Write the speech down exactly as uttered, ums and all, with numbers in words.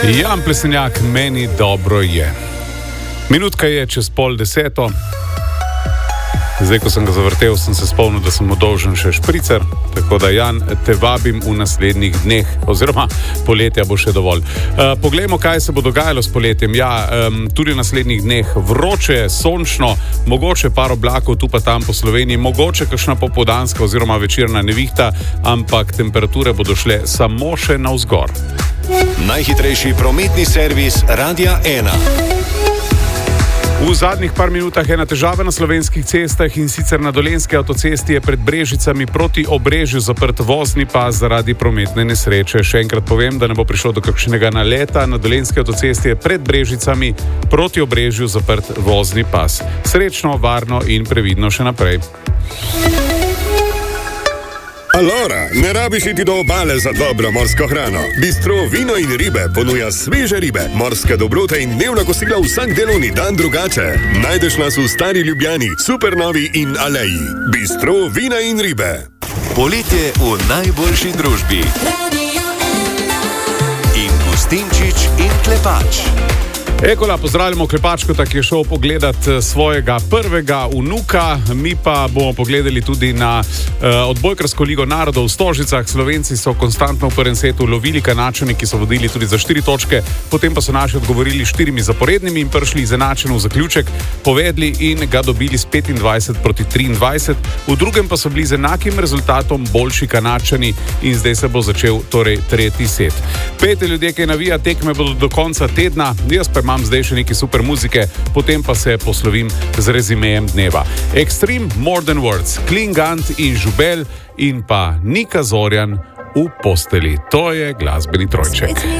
Jan Plesenjak, meni dobro je. Minutka je čez pol deseto. Zdaj, ko sem ga zavrtel, sem se spomnil, da sem mu dolžen še špricer. Tako da, Jan, te vabim v naslednjih dneh, oziroma poletja bo še dovolj. Uh, poglejmo, kaj se bo dogajalo s poletjem. Ja, um, tudi v naslednjih dneh vroče, sončno, mogoče par oblakov tu pa tam po Sloveniji, mogoče kakšna popoldanska oziroma večerna nevihta, ampak temperature bodo šle samo še navzgor. Najhitrejši prometni servis Radia ena. V zadnjih par minutah je ena težava na slovenskih cestah, in sicer na Dolenjski avtocesti je pred Brežicami proti Obrežju zaprt vozni pas zaradi prometne nesreče. Še enkrat povem, da ne bo prišlo do kakšnega naleta. Na Dolenjski avtocesti je pred Brežicami proti Obrežju zaprt vozni pas. Srečno, varno in previdno še naprej. Alora, ne rabiš iti do obale za dobro morsko hrano. Bistro Vino in ribe ponuja sveže ribe, morske dobrote in dnevna kosila vsak delovni dan drugače. Najdeš nas v Stari Ljubljani, Supernovi in Aleji. Bistro Vina in ribe. Poletje v najboljši družbi. In Gustinčič in Klepač. Ekola, pozdravljamo Klepačkota, ki je šel pogledat svojega prvega vnuka. Mi pa bomo pogledali tudi na uh, odbojkarsko ligo narodov v Stožicah. Slovenci so konstantno v prvem setu lovili Kanadčani, ki so vodili tudi za štiri točke, potem pa so naši odgovorili štirimi zaporednimi in prišli izenačeno v zaključek, povedli in ga dobili s petindvajset proti triindvajset. V drugem pa so bili z enakim rezultatom boljši Kanadčani in zdaj se bo začel torej tretji set. Pete ljudje, ki navija tekme, bodo do konca tedna. Jaz pa imam zdaj še neki super muzike, potem pa se poslovim z rezimejem dneva. Extreme, More Than Words, Klingant in Žubel in pa Nika Zorjan v posteli. To je glasbeni trojček.